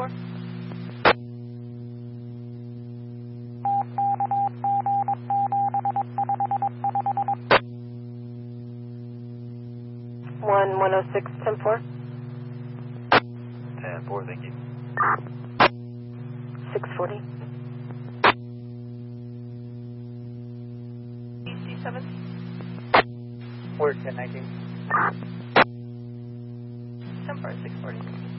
10-4. One 106, 10-4. 10-4, thank you. 640. DC7. We're 1019. 10-4, 640.